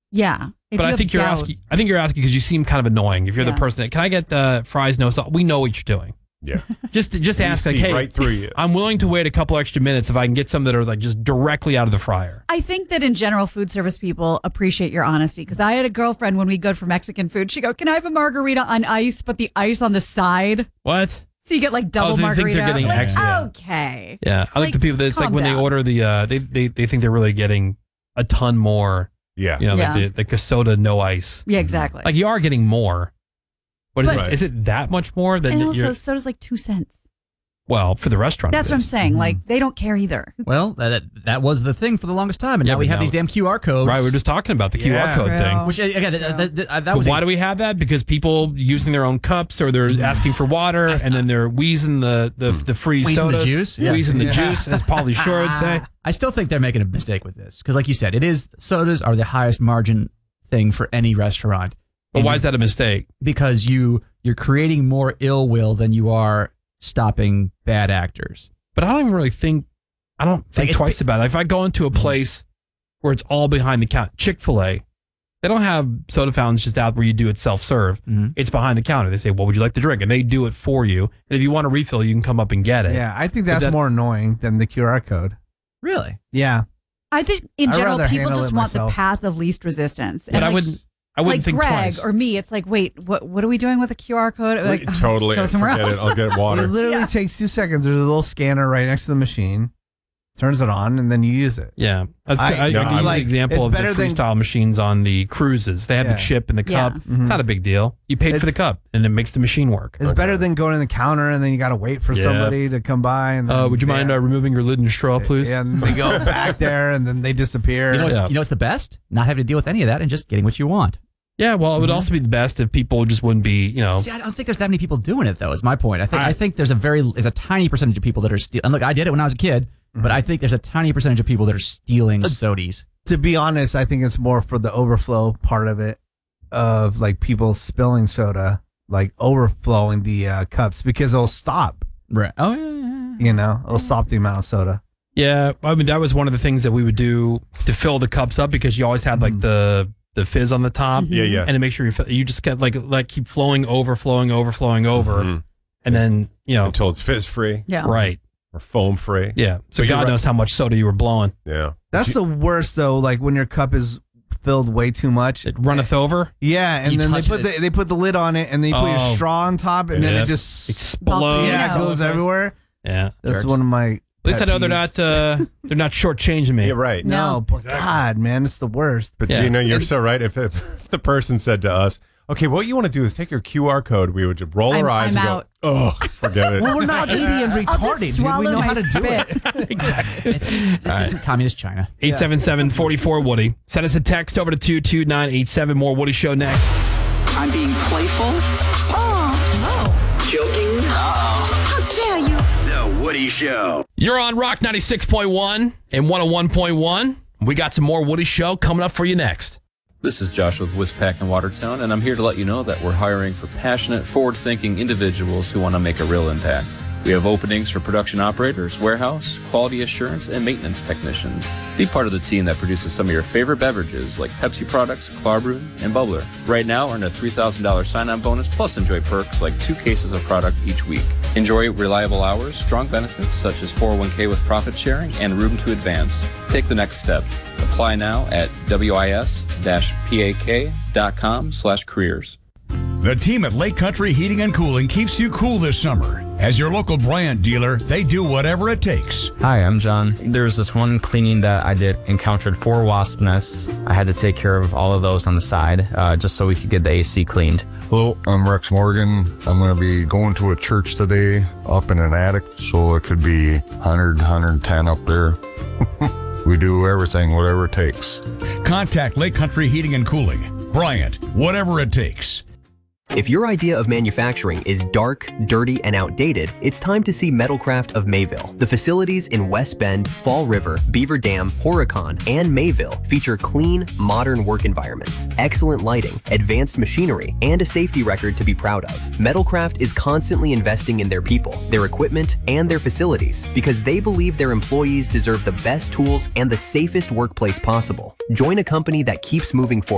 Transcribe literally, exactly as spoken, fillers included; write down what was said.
Yeah. But I think you're gout. asking. I think you're asking because you seem kind of annoying. If you're Yeah. the person that can I get the fries no salt? We know what you're doing. Yeah. Just just We ask like, see hey, right through you. I'm willing to wait a couple extra minutes if I can get some that are like just directly out of the fryer. I think that in general, food service people appreciate your honesty because I had a girlfriend when we go for Mexican food. She go, "Can I have a margarita on ice, but the ice on the side?" What? So you get like double Oh, they think margarita. they're getting like, extra. okay. Yeah, I like, Like, the people that it's like calm when they down. order the uh, they they they think they're really getting a ton more. Yeah. You know, Yeah. like the the soda no ice. Yeah, exactly. Like you are getting more. But is, But- it, is it that much more than and you're, also, soda's like two cents. well for the restaurant? That's it what I'm is. saying. Like they don't care either. Well, that that was the thing for the longest time, and Yeah, now we but have now- these damn Q R codes. Right, we were just talking about the Q R Yeah. code True. thing. Which again, that, that, that, that But was why a- do we have that? Because people using their own cups or they're asking for water and then they're wheezing the, the, the free Wheezing the sodas. juice? Yeah. Wheezing the Yeah. juice, as Pauly Shore would say. I still think they're making a mistake with this because, like you said, it is sodas are the highest margin thing for any restaurant. But And why is that a mistake? Because you you're creating more ill will than you are stopping bad actors. But I don't even really think, I don't think Like, it's twice bi- about it. If I go into a place where it's all behind the counter, Chick-fil-A, they don't have soda fountains just out where you do it self-serve. Mhm. It's behind the counter. They say, what would you like to drink? And they do it for you. And if you want a refill, you can come up and get it. Yeah, I think that's that- more annoying than the Q R code. Really? Yeah. I think in I'd general, rather people handle just it want the myself. path of least resistance. But I like, wouldn't, I wouldn't like think Greg twice. or me, it's like, wait, what? What are we doing with a Q R code? Like, oh, totally. Go somewhere Forget else. it. I'll get water. It literally Yeah. takes two seconds. There's a little scanner right next to the machine. Turns it on, and then you use it. Yeah, That's, I, I- I, no, I I'm use like- the example it's of the better than- freestyle machines on the cruises. They have Yeah. the chip and the Yeah. cup. Mhm. It's not a big deal. You paid It's- for the cup, and it makes the machine work. It's better than going to the counter and then you got to wait for Yeah. somebody to come by. And then, Uh, would you mind yeah. uh, removing your lid and straw, please? Yeah, and they go back there and then they disappear. You know, what's, Yeah. you know what's the best? Not having to deal with any of that and just getting what you want. Yeah, well, it would also be the best if people just wouldn't be, you know. See, I don't think there's that many people doing it, though. Is my point. I think I, I- think there's a very there's a tiny percentage of people that are stealing. And look, I did it when I was a kid, but I think there's a tiny percentage of people that are stealing sodies. To be honest, I think it's more for the overflow part of it, of like people spilling soda, like overflowing the uh, cups because it'll stop. Right. Oh yeah. yeah, yeah. You know, it'll stop the amount of soda. Yeah, I mean that was one of the things that we would do to fill the cups up because you always had like the the fizz on the top. Yeah, yeah. And to make sure you fill, you just get like like keep flowing over, flowing over, flowing over, Mhm. and then you know Until it's fizz free Yeah. right. or foam free. Yeah. So But you're God right. knows how much soda you were blowing. Yeah. That's the worst though. Like when your cup is filled way too much. It runneth over. Yeah, and You then they touch put it. the, they put the lid on it and they put your Oh. straw on top and then Yeah. it just Explodes. yeah, it Volcano. goes everywhere. Yeah. That's Jerks. one of my. At least I pet know they're peeves. not uh, they're not shortchanging me. Yeah, right. No, No. but God, man, it's the worst. But Yeah. Gina, you're And- so right. If, if the person said to us, okay, what you want to do is take your Q R code, we would just roll I'm- our eyes I'm and out. go, oh, forget it. Well, we're not just being I'll just retarded, dude. swallow We know my how to do spit. it. Exactly. This isn't communist China. eight seven seven, four four, Woody. Send us a text over to two two nine eight seven. More Woody Show next. I'm being playful. Oh, no. Joking. Uh-oh. How dare you? The Woody Show. You're on Rock ninety-six point one and one oh one point one. We got some more Woody Show coming up for you next. This is Josh with Wispack in Watertown, and I'm here to let you know that we're hiring for passionate, forward-thinking individuals who want to make a real impact. We have openings for production operators, warehouse, quality assurance, and maintenance technicians. Be part of the team that produces some of your favorite beverages like Pepsi products, Klarbrewin, and Bubbler. Right now, earn a three thousand dollars sign-on bonus, plus enjoy perks like two cases of product each week. Enjoy reliable hours, strong benefits such as four oh one k with profit sharing, and room to advance. Take the next step. Apply now at wis dash pak dot com slash careers. The team at Lake Country Heating and Cooling keeps you cool this summer. As your local Bryant dealer, they do whatever it takes. Hi, I'm John. There was this one cleaning that I did, encountered four wasp nests. I had to take care of all of those on the side, uh, just so we could get the A C cleaned. Hello, I'm Rex Morgan. I'm going to be going to a church today up in an attic, so it could be one hundred, one hundred ten up there. We do everything, whatever it takes. Contact Lake Country Heating and Cooling. Bryant, whatever it takes. If your idea of manufacturing is dark, dirty, and outdated, it's time to see Metalcraft of Mayville. The facilities in West Bend, Fall River, Beaver Dam, Horicon, and Mayville feature clean, modern work environments, excellent lighting, advanced machinery, and a safety record to be proud of. Metalcraft is constantly investing in their people, their equipment, and their facilities because they believe their employees deserve the best tools and the safest workplace possible. Join a company that keeps moving forward